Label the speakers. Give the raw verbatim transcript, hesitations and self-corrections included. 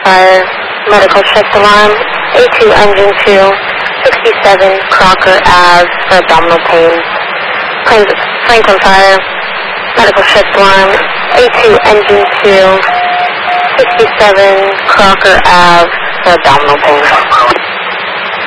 Speaker 1: Fire, medical shift alarm, A two engine two, sixty-seven Crocker Ave for abdominal pain. Franklin Fire, medical shift alarm, A two engine two, sixty-seven Crocker Ave for abdominal pain.